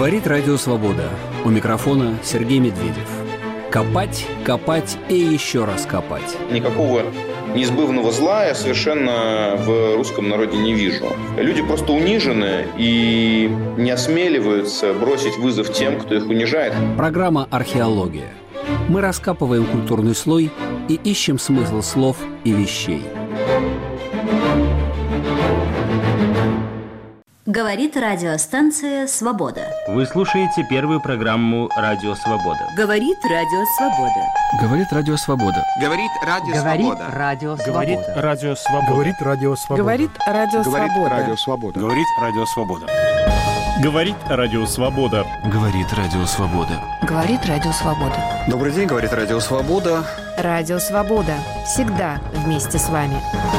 Говорит Радио Свобода. У микрофона Сергей Медведев. Копать, копать и еще раз копать. Никакого неизбывного зла я совершенно в русском народе не вижу. Люди просто унижены и не осмеливаются бросить вызов тем, кто их унижает. Программа «Археология». Мы раскапываем культурный слой и ищем смысл слов и вещей. Говорит радиостанция «Свобода». Вы слушаете первую программу «Радио Свобода». Говорит Радио Свобода. Говорит Радио Свобода. Говорит Радио Свобода. Говорит Радио Свобода. Говорит Радио Свобода. Говорит Радио Свобода. Говорит Радио Свобода. Говорит Радио Свобода. Говорит Радио Свобода. Говорит Радио Свобода. Добрый день, говорит Радио Свобода. Радио Свобода. Всегда вместе с вами.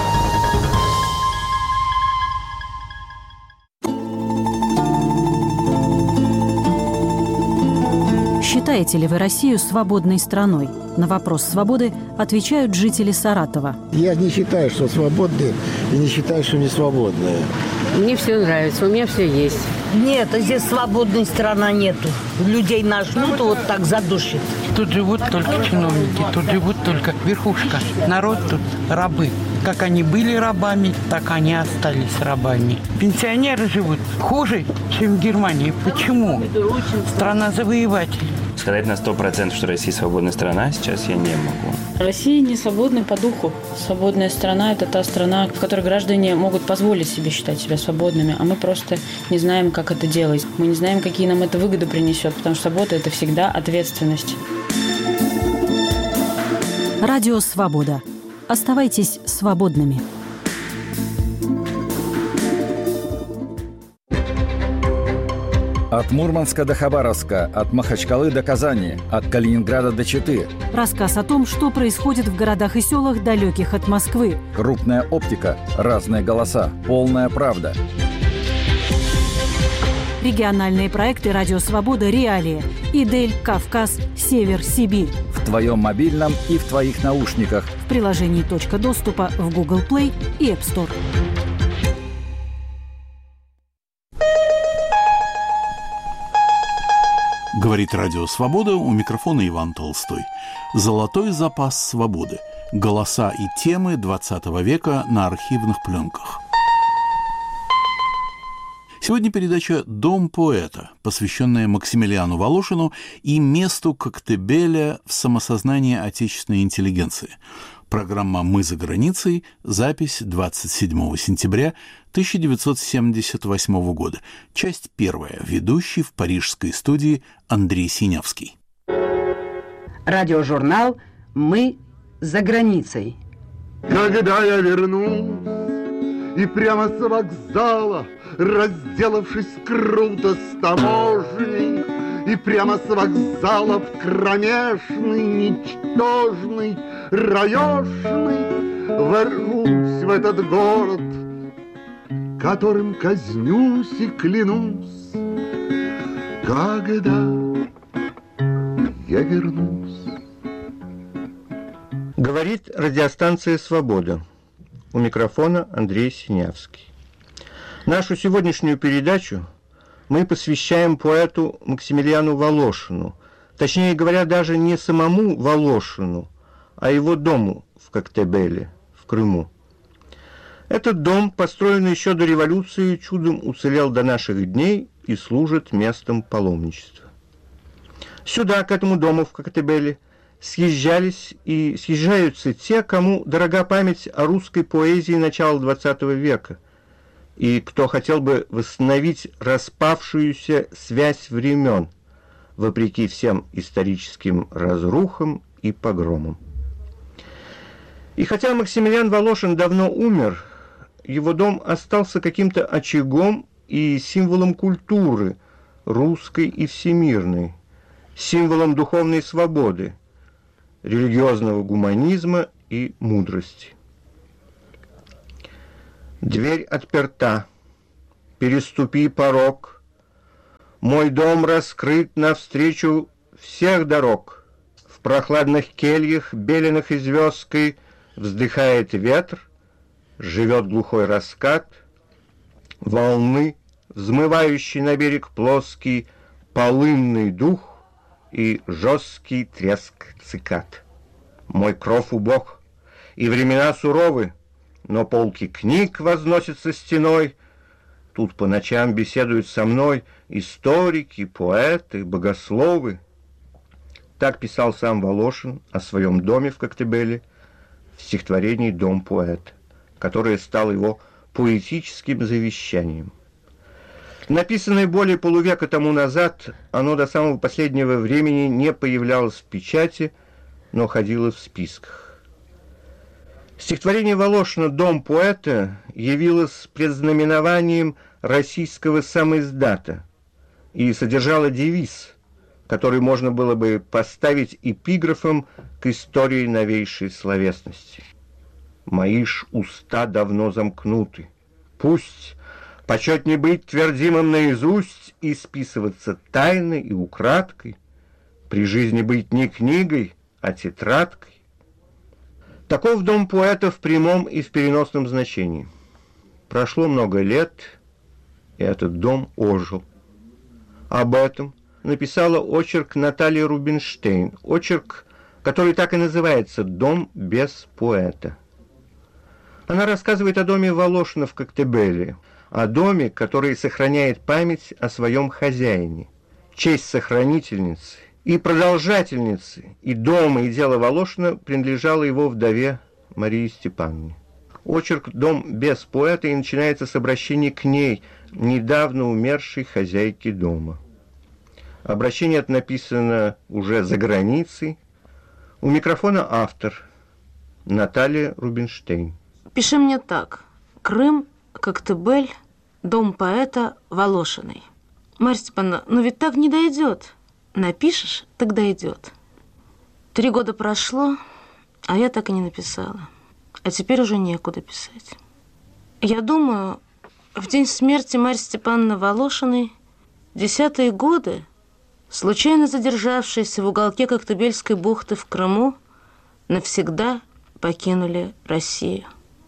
Считаете ли вы Россию свободной страной? На вопрос свободы отвечают жители Саратова. Я не считаю, что свободные, и не считаю, что не свободные. Мне все нравится, у меня все есть. Нет, здесь свободной страны нету. Людей нажмут, вот так задушит. Тут живут только чиновники, тут живут только верхушка. Народ тут рабы. Как они были рабами, так они остались рабами. Пенсионеры живут хуже, чем в Германии. Почему? Страна завоевателей. Сказать на 100%, что Россия свободная страна, сейчас я не могу. Россия не свободна по духу. Свободная страна – это та страна, в которой граждане могут позволить себе считать себя свободными, а мы просто не знаем, как это делать. Мы не знаем, какие нам это выгоды принесет, потому что свобода – это всегда ответственность. Радио Свобода. Оставайтесь свободными. От Мурманска до Хабаровска, от Махачкалы до Казани, от Калининграда до Читы. Рассказ о том, что происходит в городах и селах, далеких от Москвы. Крупная оптика, разные голоса, полная правда. Региональные проекты «Радио Свобода. Реалии». Идель, Кавказ, Север, Сибирь. В твоем мобильном и в твоих наушниках. В приложении «Точка доступа» в Google Play и App Store. Говорит Радио Свобода, у микрофона Иван Толстой. Золотой запас свободы. Голоса и темы 20 века на архивных пленках. Сегодня передача «Дом поэта», посвященная Максимилиану Волошину и месту Коктебеля в самосознании отечественной интеллигенции. Программа «Мы за границей», запись 27 сентября 1978 года. Часть первая. Ведущий в парижской студии Андрей Синявский. Радиожурнал «Мы за границей». Когда я вернусь, и прямо с вокзала, разделавшись круто с таможней, и прямо с вокзала в кромешный, ничтожный, раешный ворвусь в этот город, которым казнюсь и клянусь, когда я вернусь. Говорит радиостанция «Свобода». У микрофона Андрей Синявский. Нашу сегодняшнюю передачу мы посвящаем поэту Максимилиану Волошину. Точнее говоря, даже не самому Волошину, а его дому в Коктебеле, в Крыму. Этот дом, построенный еще до революции, чудом уцелел до наших дней и служит местом паломничества. Сюда, к этому дому в Коктебеле, съезжались и съезжаются те, кому дорога память о русской поэзии начала XX века, и кто хотел бы восстановить распавшуюся связь времен, вопреки всем историческим разрухам и погромам. И хотя Максимилиан Волошин давно умер, его дом остался каким-то очагом и символом культуры, русской и всемирной, символом духовной свободы, религиозного гуманизма и мудрости. Дверь отперта, переступи порог, мой дом раскрыт навстречу всех дорог. В прохладных кельях, беленых и звездкой, вздыхает ветер, живет глухой раскат, волны, взмывающий на берег плоский, полынный дух и жесткий треск цикад. Мой кров убог, и времена суровы, но полки книг возносятся стеной. Тут по ночам беседуют со мной историки, поэты, богословы. Так писал сам Волошин о своем доме в Коктебеле в стихотворении «Дом поэта», которое стало его поэтическим завещанием. Написанное более полувека тому назад, оно до самого последнего времени не появлялось в печати, но ходило в списках. Стихотворение Волошина «Дом поэта» явилось предзнаменованием российского самоиздата и содержало девиз, который можно было бы поставить эпиграфом к истории новейшей словесности. «Мои ж уста давно замкнуты. Пусть почетней быть твердимым наизусть и списываться тайной и украдкой, при жизни быть не книгой, а тетрадкой». Таков дом поэта в прямом и в переносном значении. Прошло много лет, и этот дом ожил. Об этом написала очерк Наталья Рубинштейн, очерк, который так и называется «Дом без поэта». Она рассказывает о доме Волошина в Коктебеле, о доме, который сохраняет память о своем хозяине, честь сохранительницы и продолжательницы, и дома, и дела Волошина принадлежало его вдове Марии Степановне. Очерк «Дом без поэта» и начинается с обращения к ней, недавно умершей хозяйки дома. Обращение это написано уже за границей. У микрофона автор Наталья Рубинштейн. Пиши мне так. Крым, Коктебель, дом поэта Волошиной. Марья Степановна, ну ведь так не дойдет. Напишешь, так дойдет. 3 года прошло, а я так и не написала. А теперь уже некуда писать. Я думаю, в день смерти Марьи Степановны Волошиной, 10-е годы, случайно задержавшиеся в уголке Коктебельской бухты в Крыму, навсегда покинули Россию.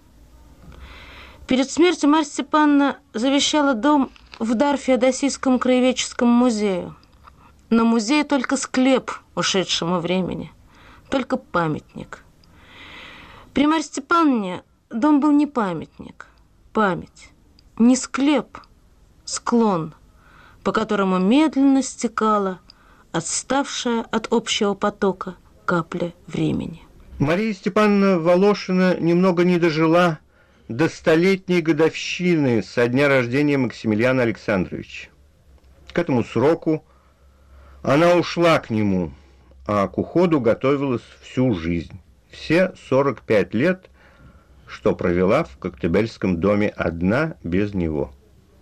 Перед смертью Марья Степановна завещала дом в дар Феодосийскому краеведческому музею. Но музей только склеп ушедшему времени, только памятник. При Марье Степановне дом был не памятник, память, не склеп, склон, по которому медленно стекала отставшая от общего потока капля времени. Мария Степановна Волошина немного не дожила до 100-летней годовщины со дня рождения Максимилиана Александровича. К этому сроку она ушла к нему, а к уходу готовилась всю жизнь. Все 45 лет, что провела в Коктебельском доме одна, без него.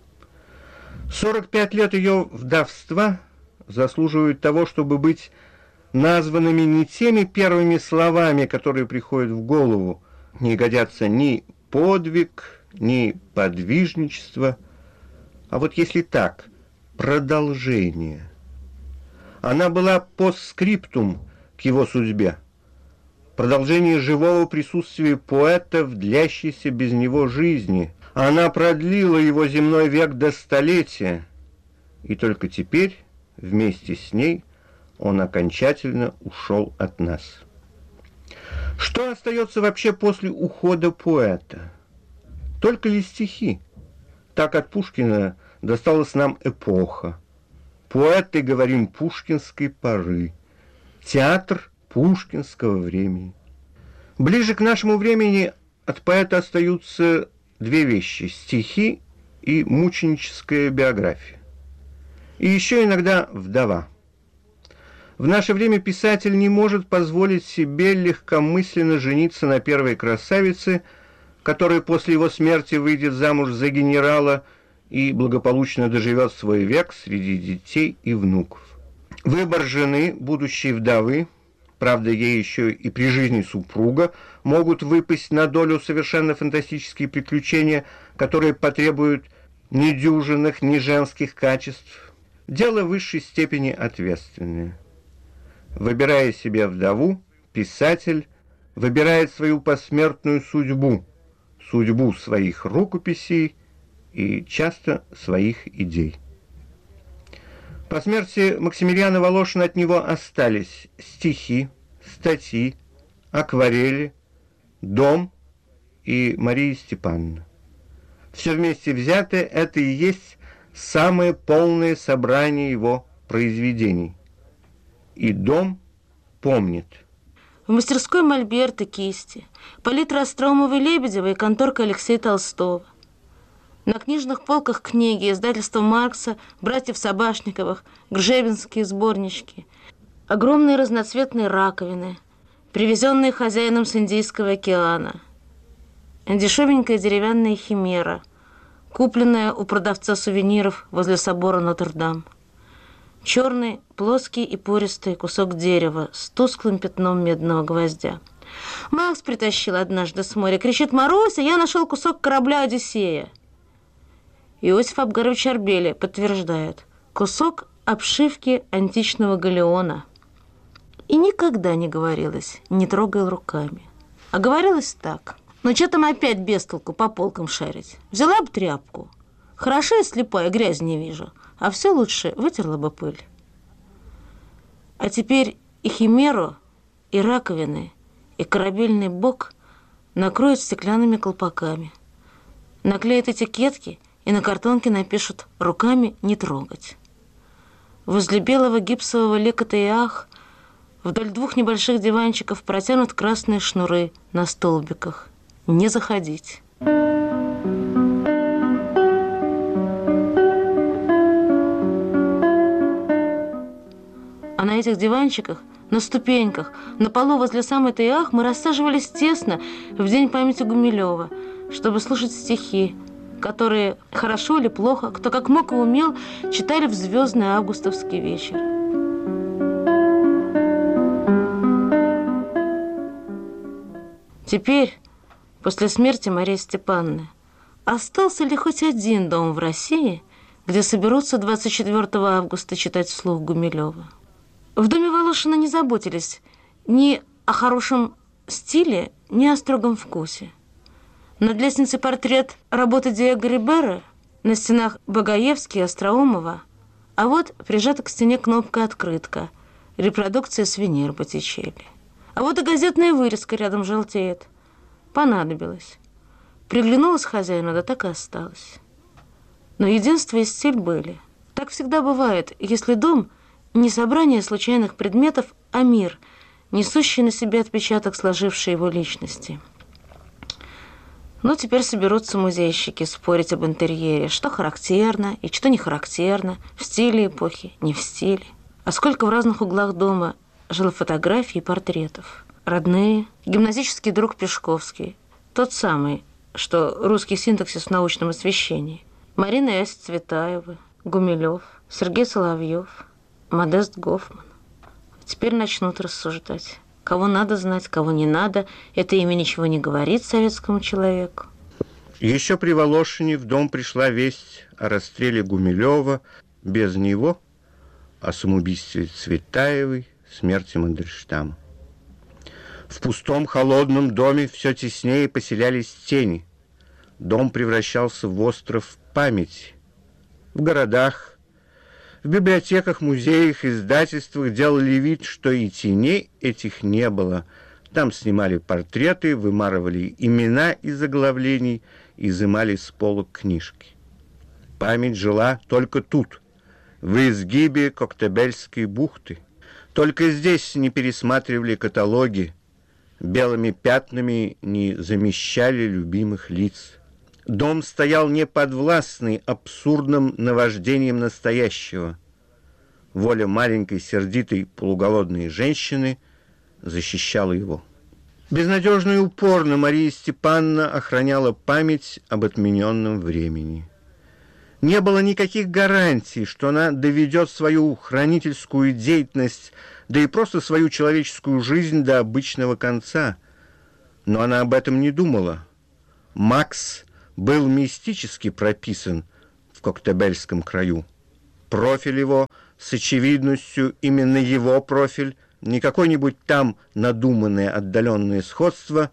45 лет ее вдовства заслуживают того, чтобы быть названными не теми первыми словами, которые приходят в голову. Не годятся ни подвиг, ни подвижничество. А вот если так, продолжение. Она была постскриптум к его судьбе. Продолжение живого присутствия поэта в длящейся без него жизни. Она продлила его земной век до столетия. И только теперь, вместе с ней, он окончательно ушел от нас. Что остается вообще после ухода поэта? Только ли стихи? Так от Пушкина досталась нам эпоха. Поэты, говорим, пушкинской поры. Театр пушкинского времени. Ближе к нашему времени от поэта остаются 2 вещи: стихи и мученическая биография. И еще иногда вдова. В наше время писатель не может позволить себе легкомысленно жениться на первой красавице, которая после его смерти выйдет замуж за генерала и благополучно доживет свой век среди детей и внуков. Выбор жены, будущей вдовы, правда, ей еще и при жизни супруга, могут выпасть на долю совершенно фантастические приключения, которые потребуют ни дюжинных, ни женских качеств. Дело в высшей степени ответственное. Выбирая себе вдову, писатель выбирает свою посмертную судьбу, судьбу своих рукописей и часто своих идей. По смерти Максимилиана Волошина от него остались стихи, статьи, акварели, дом и Мария Степановна. Все вместе взятое – это и есть самое полное собрание его произведений. И дом помнит. В мастерской Мольберта кисти, палитра Остроумовой Лебедевой и конторка Алексея Толстого. На книжных полках книги издательства Маркса, братьев Собашниковых, гжебинские сборнички. Огромные разноцветные раковины, привезенные хозяином с Индийского океана. Дешевенькая деревянная химера, купленная у продавца сувениров возле собора Нотр-Дам. Черный, плоский и пористый кусок дерева с тусклым пятном медного гвоздя. Макс притащил однажды с моря, кричит: «Маруся, я нашел кусок корабля «Одиссея». Иосиф Абгарович Арбели подтверждает: кусок обшивки античного галеона. И никогда не говорилось: не трогай руками. А говорилось так: ну что там опять без толку по полкам шарить? Взяла бы тряпку. Хорошо, я слепая, грязь не вижу. А все лучше вытерла бы пыль. А теперь и химеру, и раковины, и корабельный бок накроют стеклянными колпаками. Наклеят этикетки и на картонке напишут: руками не трогать. Возле белого гипсового лекота и ах вдоль двух небольших диванчиков протянут красные шнуры на столбиках. Не заходить. А на этих диванчиках, на ступеньках, на полу возле самой-то и ах мы рассаживались тесно в день памяти Гумилева, чтобы слушать стихи, которые, хорошо или плохо, кто как мог и умел, читали в звездный августовский вечер. Теперь, после смерти Марии Степановны, остался ли хоть один дом в России, где соберутся 24 августа читать вслух Гумилева? В доме Волошина не заботились ни о хорошем стиле, ни о строгом вкусе. Над лестницей портрет работы Диего Рибера, на стенах Багаевский и Остроумова, а вот прижата к стене кнопка-открытка, репродукция с Венеры Боттичелли. А вот и газетная вырезка рядом желтеет. Понадобилось. Приглянулась хозяину, да так и осталось. Но единство и стиль были. Так всегда бывает, если дом не собрание случайных предметов, а мир, несущий на себе отпечаток сложившей его личности. Но теперь соберутся музейщики спорить об интерьере, что характерно и что не характерно, в стиле эпохи, не в стиле. А сколько в разных углах дома жило фотографий и портретов. Родные, гимназический друг Пешковский, тот самый, что русский синтаксис в научном освещении, Марина и Ася Цветаевы, Гумилев, Сергей Соловьев, Модест Гофман. Теперь начнут рассуждать. Кого надо знать, кого не надо. Это имя ничего не говорит советскому человеку. Еще при Волошине в дом пришла весть о расстреле Гумилева. Без него о самоубийстве Цветаевой, смерти Мандельштама. В пустом холодном доме все теснее поселялись тени. Дом превращался в остров памяти. В городах, в библиотеках, музеях, издательствах делали вид, что и теней этих не было. Там снимали портреты, вымарывали имена из заглавлений, изымали с полок книжки. Память жила только тут, в изгибе Коктебельской бухты. Только здесь не пересматривали каталоги, белыми пятнами не замещали любимых лиц. Дом стоял неподвластный абсурдным наваждением настоящего. Воля маленькой, сердитой, полуголодной женщины защищала его. Безнадежно и упорно Мария Степановна охраняла память об отмененном времени. Не было никаких гарантий, что она доведет свою хранительскую деятельность, да и просто свою человеческую жизнь до обычного конца. Но она об этом не думала. Макс был мистически прописан в Коктебельском краю. Профиль его с очевидностью именно его профиль, не какое-нибудь там надуманное отдаленное сходство,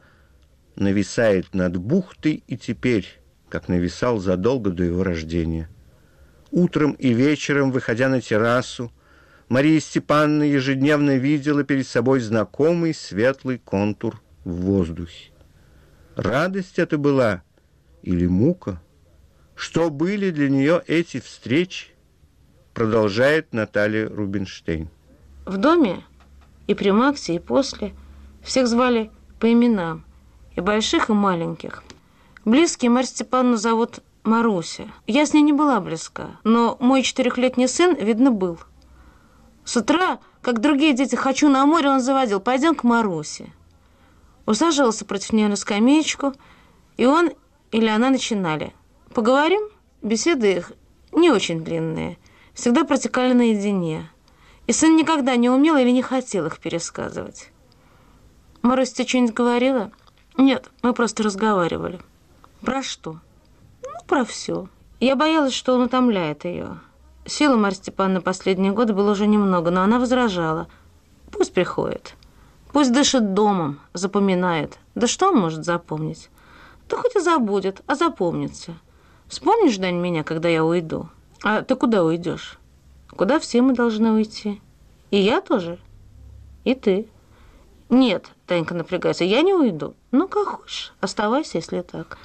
нависает над бухтой и теперь, как нависал задолго до его рождения. Утром и вечером, выходя на террасу, Мария Степановна ежедневно видела перед собой знакомый светлый контур в воздухе. Радость это была или мука? Что были для нее эти встречи? Продолжает Наталья Рубинштейн. В доме и при Максе, и после всех звали по именам, и больших, и маленьких. Близкие Марью Степановну зовут Маруся. Я с ней не была близка, но мой 4-летний сын, видно, был. С утра, как другие дети, хочу на море, он заводил: пойдем к Марусе. Усаживался против нее на скамеечку, и он или она начинали. Поговорим? Беседы их не очень длинные, всегда протекали наедине. И сын никогда не умел или не хотел их пересказывать. Маруся тебе что-нибудь говорила? Нет, мы просто разговаривали. Про что? Ну, про все. Я боялась, что он утомляет ее. Сил у Марьи Степановны последние годы было уже немного, но она возражала. Пусть приходит. Пусть дышит домом, запоминает. Да что он может запомнить? Да хоть и забудет, а запомнится. Вспомнишь, Дань, меня, когда я уйду? А ты куда уйдешь? Куда все мы должны уйти? И я тоже? И ты? Нет, Танька напрягается, я не уйду. Ну, как хочешь, оставайся, если так.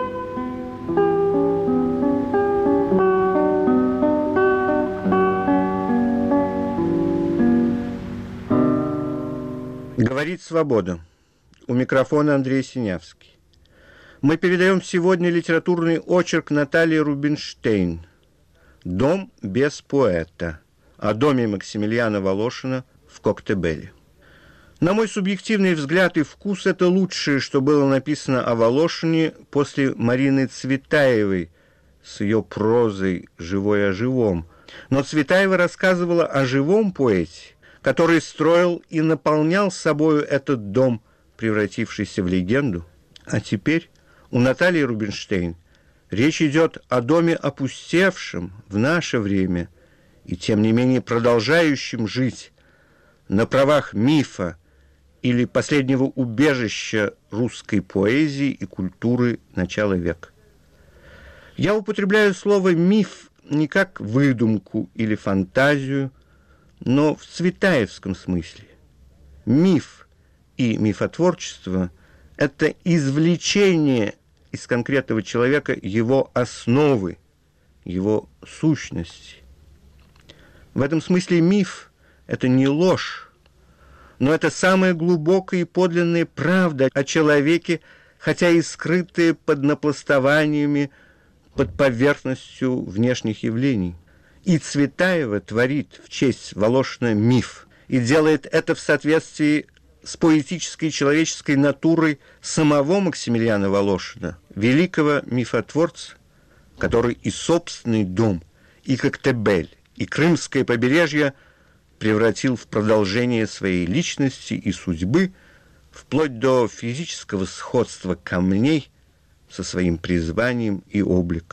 Говорит «Свобода». У микрофона Андрей Синявский. Мы передаем сегодня литературный очерк Натальи Рубинштейн «Дом без поэта» о доме Максимилиана Волошина в Коктебеле. На мой субъективный взгляд и вкус, это лучшее, что было написано о Волошине после Марины Цветаевой с ее прозой «Живой о живом». Но Цветаева рассказывала о живом поэте, который строил и наполнял собою этот дом, превратившийся в легенду. А теперь у Натальи Рубинштейн речь идет о доме опустевшем в наше время и, тем не менее, продолжающем жить на правах мифа или последнего убежища русской поэзии и культуры начала века. Я употребляю слово «миф» не как выдумку или фантазию, но в цветаевском смысле. Миф и мифотворчество – это извлечение из конкретного человека его основы, его сущности. В этом смысле миф – это не ложь, но это самая глубокая и подлинная правда о человеке, хотя и скрытая под напластованиями, под поверхностью внешних явлений. И Цветаева творит в честь Волошина миф и делает это в соответствии с поэтической и человеческой натурой самого Максимилиана Волошина, великого мифотворца, который и собственный дом, и Коктебель, и Крымское побережье превратил в продолжение своей личности и судьбы, вплоть до физического сходства камней со своим призванием и обликом.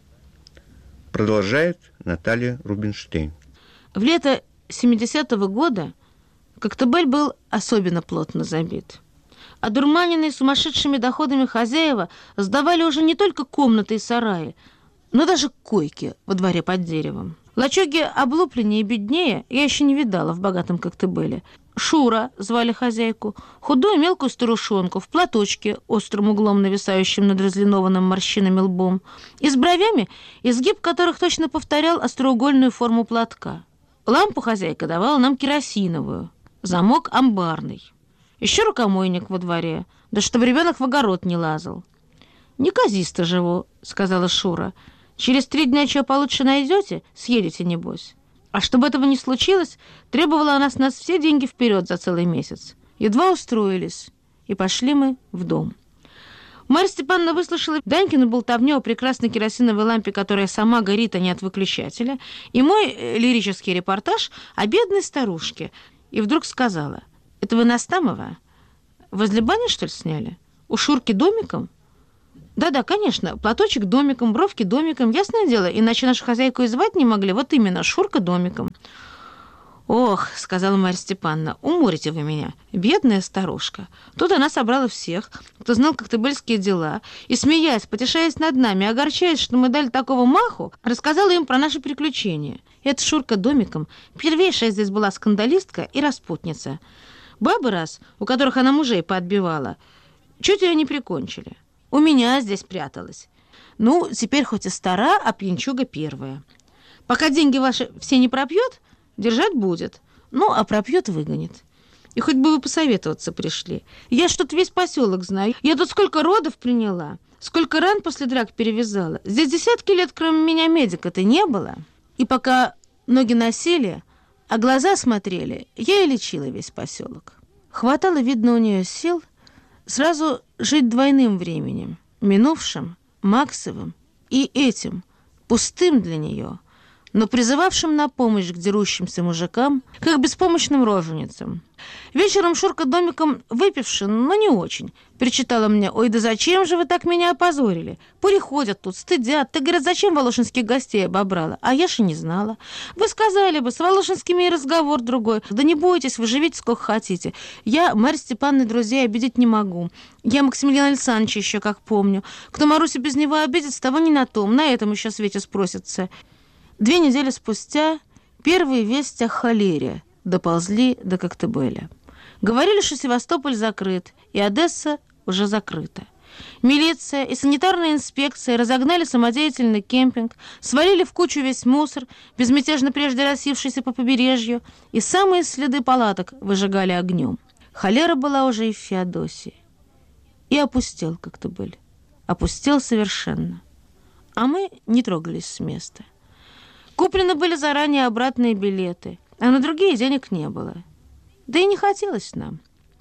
Продолжает Наталья Рубинштейн. В лето 70-го года Коктебель был особенно плотно забит. Одурманенные сумасшедшими доходами хозяева сдавали уже не только комнаты и сараи, но даже койки во дворе под деревом. Лачуги облупленнее и беднее я еще не видала в богатом Коктебеле. Шура звали хозяйку, худую мелкую старушонку в платочке, острым углом нависающим над разлинованным морщинами лбом, и с бровями, изгиб которых точно повторял остроугольную форму платка. Лампу хозяйка давала нам керосиновую, замок амбарный. Еще рукомойник во дворе, да чтобы ребенок в огород не лазал. «Неказисто живу», — сказала Шура. «Через 3 дня чего получше найдете, съедете, небось». А чтобы этого не случилось, требовала она с нас все деньги вперед за целый месяц. Едва устроились, и пошли мы в дом. Марья Степановна выслушала Данькину болтовню о прекрасной керосиновой лампе, которая сама горит, а не от выключателя, и мой лирический репортаж о бедной старушке. И вдруг сказала: «Это вы Настамова? Возле бани, что ли, сняли? У Шурки домиком?» «Да-да, конечно, платочек домиком, бровки домиком, ясное дело, иначе нашу хозяйку и звать не могли, вот именно, Шурка домиком». «Ох, — сказала Марья Степановна, — уморите вы меня, бедная старушка». Тут она собрала всех, кто знал коктебельские дела, и, смеясь, потешаясь над нами, огорчаясь, что мы дали такого маху, рассказала им про наши приключения. Эта Шурка домиком первейшая здесь была скандалистка и распутница. Бабы раз, у которых она мужей поотбивала, чуть ее не прикончили. У меня здесь пряталась. Ну, теперь хоть и стара, а пьянчуга первая. Пока деньги ваши все не пропьет, держать будет. Ну, а пропьет, выгонит. И хоть бы вы посоветоваться пришли. Я ж тут весь поселок знаю. Я тут сколько родов приняла, сколько ран после драк перевязала. Здесь десятки лет, кроме меня, медика-то не было. И пока ноги носили, а глаза смотрели, я и лечила весь поселок. Хватало, видно, у нее сил сразу жить двойным временем, минувшим, Максовым и этим, пустым для нее, но призывавшим на помощь к дерущимся мужикам, как беспомощным роженицам. Вечером Шурка домиком выпивши, но не очень, причитала мне: «Ой, да зачем же вы так меня опозорили? Приходят тут, стыдят. Ты, говорят, зачем волошинских гостей обобрала? А я ж и не знала. Вы сказали бы, с волошинскими и разговор другой. Да не бойтесь, вы живите сколько хотите. Я Марьи Степановны друзей обидеть не могу. Я Максимилиана Александровича еще как помню. Кто Марусю без него обидит, с того не на том, на этом еще свете спросится». 2 недели спустя первые вести о холере доползли до Коктебеля. Говорили, что Севастополь закрыт, и Одесса уже закрыта. Милиция и санитарная инспекция разогнали самодеятельный кемпинг, свалили в кучу весь мусор, безмятежно прежде рассившийся по побережью, и самые следы палаток выжигали огнем. Холера была уже и в Феодосии. И опустел Коктебель. Опустел совершенно. А мы не трогались с места. Куплены были заранее обратные билеты, а на другие денег не было. Да и не хотелось нам.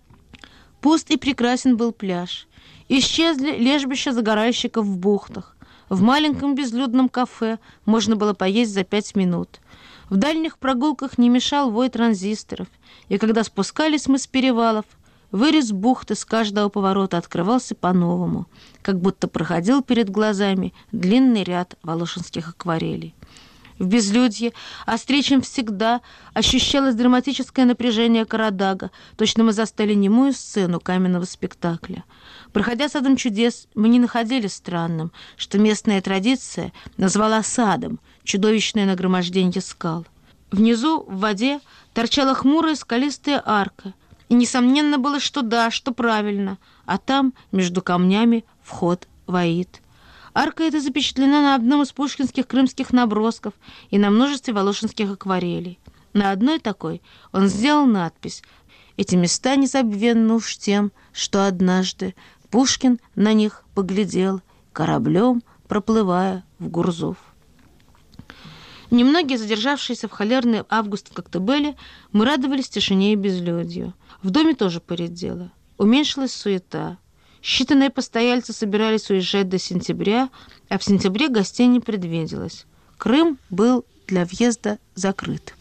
Пуст и прекрасен был пляж. Исчезли лежбища загоральщиков в бухтах. В маленьком безлюдном кафе можно было поесть за 5 минут. В дальних прогулках не мешал вой транзисторов. И когда спускались мы с перевалов, вырез бухты с каждого поворота открывался по-новому, как будто проходил перед глазами длинный ряд волошинских акварелей. В безлюдье острее, чем всегда, ощущалось драматическое напряжение Карадага. Точно мы застали немую сцену каменного спектакля. Проходя садом чудес, мы не находили странным, что местная традиция назвала садом чудовищное нагромождение скал. Внизу, в воде, торчала хмурая скалистая арка. И, несомненно, было, что да, что правильно. А там, между камнями, вход в Аид. Арка эта запечатлена на одном из пушкинских крымских набросков и на множестве волошинских акварелей. На одной такой он сделал надпись: «Эти места незабвенны уж тем, что однажды Пушкин на них поглядел, кораблем проплывая в Гурзуф». Немногие, задержавшиеся в холерный август в Коктебеле, мы радовались тишине и безлюдью. В доме тоже поредела. Уменьшилась суета. Считанные постояльцы собирались уезжать до сентября, а в сентябре гостей не предвиделось. Крым был для въезда закрыт.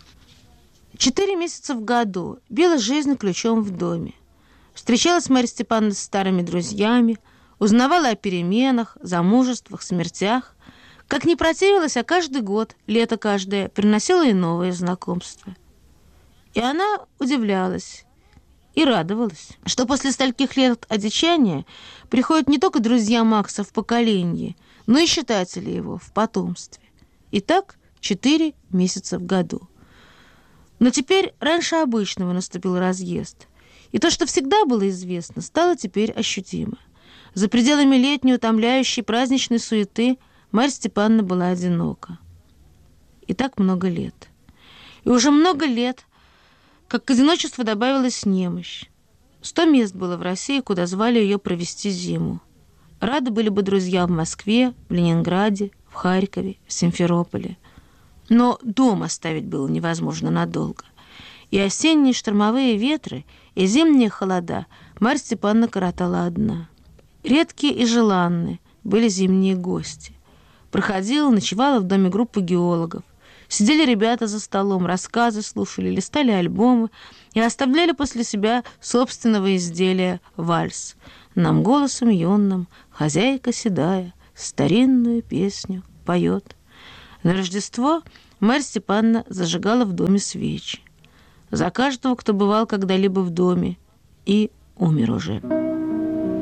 4 месяца в году била жизнь ключом в доме. Встречалась Марья Степановна с старыми друзьями, узнавала о переменах, замужествах, смертях. Как ни противилась, а каждый год, лето каждое, приносила и новые знакомства. И она удивлялась и радовалась, что после стольких лет одичания приходят не только друзья Макса в поколении, но и считатели его в потомстве. И так 4 месяца в году. Но теперь раньше обычного наступил разъезд. И то, что всегда было известно, стало теперь ощутимо. За пределами летней, утомляющей праздничной суеты Марья Степановна была одинока. И так много лет. И уже много лет, как к одиночеству добавилась немощь. 100 мест было в России, куда звали ее провести зиму. Рады были бы друзья в Москве, в Ленинграде, в Харькове, в Симферополе. Но дом оставить было невозможно надолго. И осенние штормовые ветры, и зимние холода Марья Степановна коротала одна. Редкие и желанные были зимние гости. Проходила, ночевала в доме группы геологов. Сидели ребята за столом, рассказы слушали, листали альбомы и оставляли после себя собственного изделия вальс. Нам голосом юным хозяйка седая старинную песню поет. На Рождество Марья Степановна зажигала в доме свечи. За каждого, кто бывал когда-либо в доме и умер уже.